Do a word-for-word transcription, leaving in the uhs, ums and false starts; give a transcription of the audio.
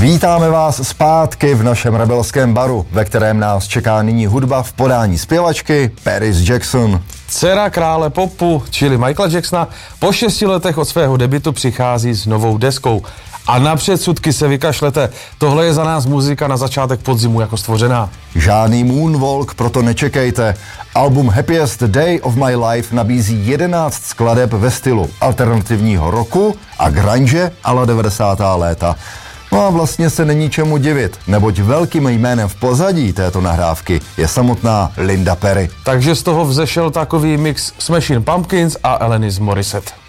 Vítáme vás zpátky v našem rebelském baru, ve kterém nás čeká nyní hudba v podání zpěvačky Paris Jackson. Dcera krále popu, čili Michaela Jacksona, po šesti letech od svého debutu přichází s novou deskou. A na předsudky se vykašlete, tohle je za nás muzika na začátek podzimu jako stvořená. Žádný moonwalk proto nečekejte. Album Happiest Day of My Life nabízí jedenáct skladeb ve stylu alternativního rocku a grunge a la devadesátá léta. No a vlastně se není čemu divit, neboť velkým jménem v pozadí této nahrávky je samotná Linda Perry. Takže z toho vzešel takový mix Smashing Pumpkins a Alanis Morissette.